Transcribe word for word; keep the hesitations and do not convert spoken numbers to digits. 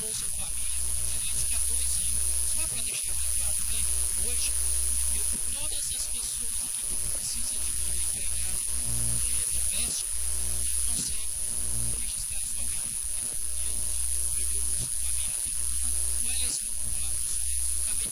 Bolsa Família, você disse que há dois anos. Só para deixar bem claro também, hoje, eu, todas